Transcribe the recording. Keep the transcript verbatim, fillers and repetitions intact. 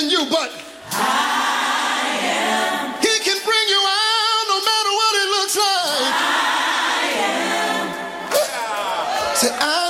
than you, but I am. he can bring you out no matter what it looks like. I am. Say, I